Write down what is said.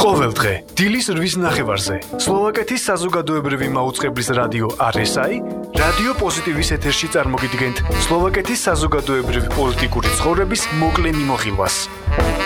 ყოველდღე დილის 8:30-ზე სლოვაკეთის საზოგადოებრივი მაუწყებლის რადიო RSI რადიო პოზიტივის ეთერში წარმოგიდგენთ სლოვაკეთის საზოგადოებრივი პოლიტიკური ცხოვრების მოკლე მიმოხილვას.